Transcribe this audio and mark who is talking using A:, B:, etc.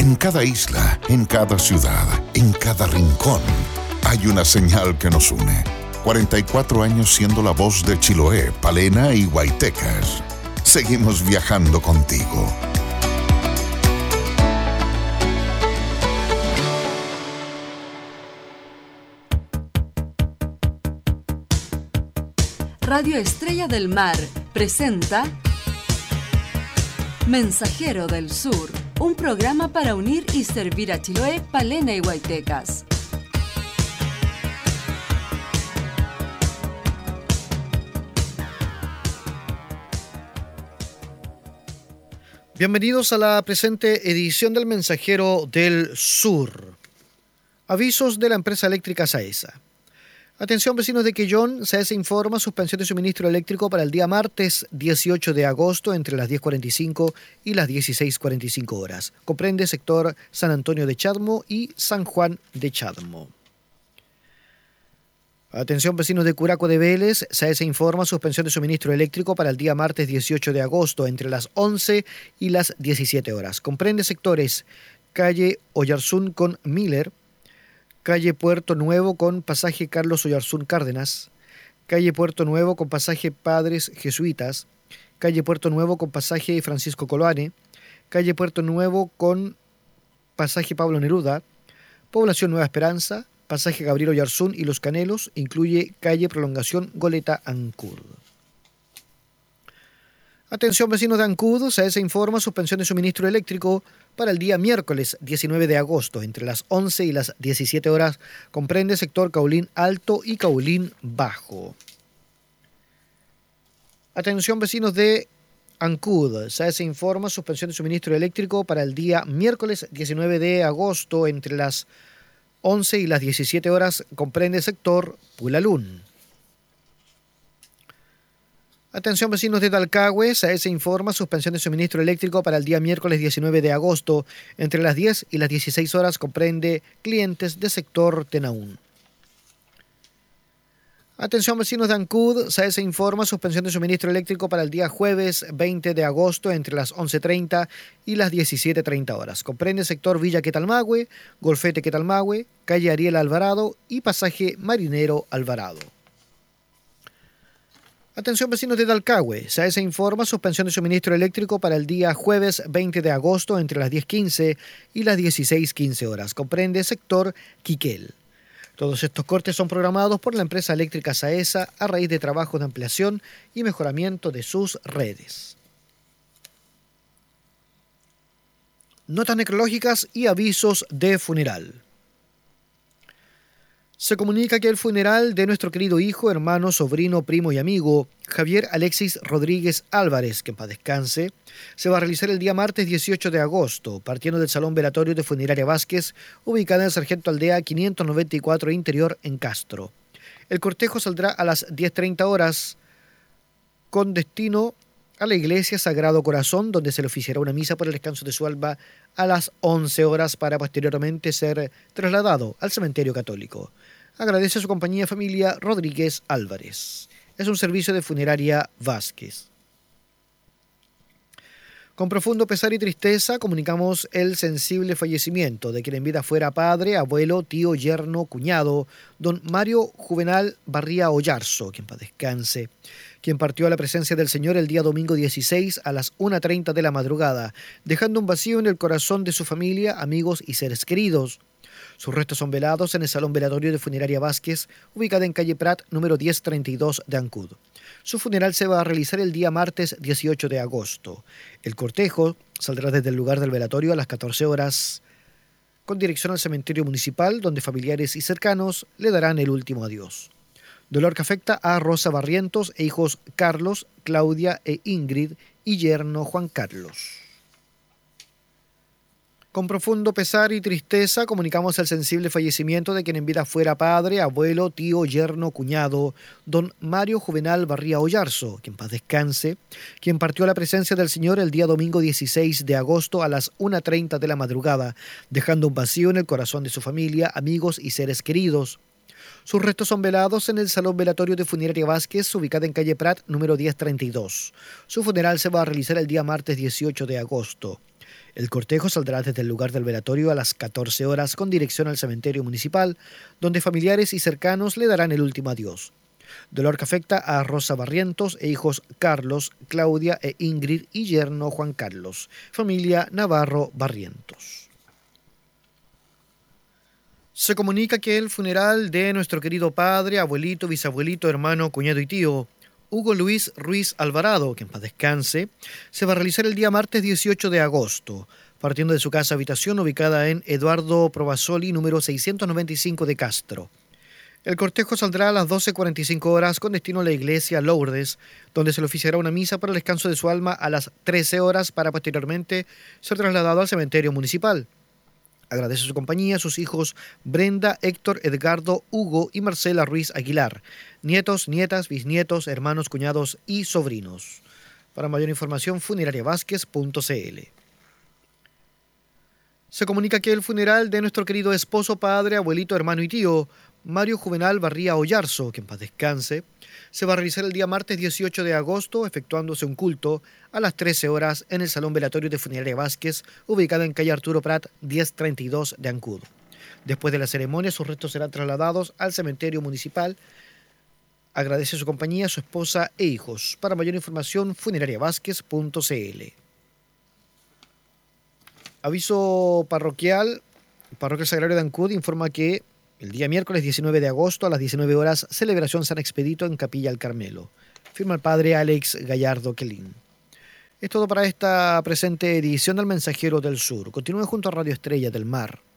A: En cada isla, en cada ciudad, en cada rincón, hay una señal que nos une. 44 años siendo la voz de Chiloé, Palena y Huaytecas. Seguimos viajando contigo.
B: Radio Estrella del Mar presenta Mensajero del Sur, un programa para unir y servir a Chiloé, Palena y Huaytecas.
C: Bienvenidos a la presente edición del Mensajero del Sur. Avisos de la empresa eléctrica Saesa. Atención vecinos de Quellón, Saesa informa suspensión de suministro eléctrico para el día martes 18 de agosto entre las 10:45 y las 16:45 horas. Comprende sector San Antonio de Chadmo y San Juan de Chadmo. Atención vecinos de Curaco de Vélez, Saesa informa suspensión de suministro eléctrico para el día martes 18 de agosto entre las 11 y las 17 horas. Comprende sectores calle Oyarzún con Miller, calle Puerto Nuevo con pasaje Carlos Oyarzún Cárdenas, calle Puerto Nuevo con pasaje Padres Jesuitas, calle Puerto Nuevo con pasaje Francisco Coloane, calle Puerto Nuevo con pasaje Pablo Neruda, población Nueva Esperanza, pasaje Gabriel Oyarzún y Los Canelos, incluye calle Prolongación Goleta Ancud. Atención vecinos de Ancud, Saesa informa suspensión de suministro eléctrico para el día miércoles 19 de agosto entre las 11 y las 17 horas. Comprende sector Caulín Alto y Caulín Bajo. Atención vecinos de Ancud, Saesa informa suspensión de suministro eléctrico para el día miércoles 19 de agosto entre las 11 y las 17 horas. Comprende sector Pulalún. Atención vecinos de Talcahué, Saesa informa suspensión de suministro eléctrico para el día miércoles 19 de agosto entre las 10 y las 16 horas. Comprende clientes de sector Tenaún. Atención vecinos de Ancud, Saesa informa suspensión de suministro eléctrico para el día jueves 20 de agosto entre las 11:30 y las 17:30 horas. Comprende sector Villa Quetalmahue, Golfete Quetalmahue, calle Ariel Alvarado y pasaje Marinero Alvarado. Atención vecinos de Talcahué, Saesa informa suspensión de suministro eléctrico para el día jueves 20 de agosto entre las 10:15 y las 16:15 horas. Comprende sector Quiquel. Todos estos cortes son programados por la empresa eléctrica Saesa a raíz de trabajos de ampliación y mejoramiento de sus redes. Notas necrológicas y avisos de funeral. Se comunica que el funeral de nuestro querido hijo, hermano, sobrino, primo y amigo, Javier Alexis Rodríguez Álvarez, que en paz descanse, se va a realizar el día martes 18 de agosto, partiendo del Salón Velatorio de Funeraria Vázquez, ubicada en el Sargento Aldea 594 Interior en Castro. El cortejo saldrá a las 10:30 horas con destino a la Iglesia Sagrado Corazón, donde se le oficiará una misa por el descanso de su alma a las 11 horas para posteriormente ser trasladado al cementerio católico. Agradece a su compañía familia Rodríguez Álvarez. Es un servicio de Funeraria Vázquez. Con profundo pesar y tristeza comunicamos el sensible fallecimiento de quien en vida fuera padre, abuelo, tío, yerno, cuñado, don Mario Juvenal Barría Ollarzo, quien paz descanse, quien partió a la presencia del Señor el día domingo 16 a las 1:30 de la madrugada, dejando un vacío en el corazón de su familia, amigos y seres queridos. Sus restos son velados en el Salón Velatorio de Funeraria Vázquez, ubicada en calle Prat, número 1032 de Ancud. Su funeral se va a realizar el día martes 18 de agosto. El cortejo saldrá desde el lugar del velatorio a las 14 horas, con dirección al cementerio municipal, donde familiares y cercanos le darán el último adiós. Dolor que afecta a Rosa Barrientos e hijos Carlos, Claudia e Ingrid y yerno Juan Carlos. Con profundo pesar y tristeza comunicamos el sensible fallecimiento de quien en vida fuera padre, abuelo, tío, yerno, cuñado, don Mario Juvenal Barría Ollarzo, quien en paz descanse, quien partió a la presencia del Señor el día domingo 16 de agosto a las 1:30 de la madrugada, dejando un vacío en el corazón de su familia, amigos y seres queridos. Sus restos son velados en el Salón Velatorio de Funeraria Vázquez, ubicada en calle Prat, número 1032. Su funeral se va a realizar el día martes 18 de agosto. El cortejo saldrá desde el lugar del velatorio a las 14 horas con dirección al cementerio municipal, donde familiares y cercanos le darán el último adiós. Dolor que afecta a Rosa Barrientos e hijos Carlos, Claudia e Ingrid y yerno Juan Carlos. Familia Navarro Barrientos. Se comunica que el funeral de nuestro querido padre, abuelito, bisabuelito, hermano, cuñado y tío, Hugo Luis Ruiz Alvarado, que en paz descanse, se va a realizar el día martes 18 de agosto, partiendo de su casa habitación ubicada en Eduardo Provasoli, número 695 de Castro. El cortejo saldrá a las 12:45 horas con destino a la iglesia Lourdes, donde se le oficiará una misa para el descanso de su alma a las 13 horas para posteriormente ser trasladado al cementerio municipal. Agradece su compañía a sus hijos Brenda, Héctor, Edgardo, Hugo y Marcela Ruiz Aguilar, nietos, nietas, bisnietos, hermanos, cuñados y sobrinos. Para mayor información, funerariavásquez.cl. Se comunica que el funeral de nuestro querido esposo, padre, abuelito, hermano y tío, Mario Juvenal Barría Ollarzo, que en paz descanse, se va a realizar el día martes 18 de agosto, efectuándose un culto a las 13 horas en el Salón Velatorio de Funeraria Vázquez, ubicado en calle Arturo Prat, 1032 de Ancud. Después de la ceremonia, sus restos serán trasladados al cementerio municipal. Agradece su compañía a su esposa e hijos. Para mayor información, funerariavásquez.cl. Aviso parroquial. Parroquia Sagrario de Ancud informa que el día miércoles 19 de agosto a las 19 horas, celebración San Expedito en Capilla del Carmelo. Firma el padre Alex Gallardo Quelín. Es todo para esta presente edición del Mensajero del Sur. Continúe junto a Radio Estrella del Mar.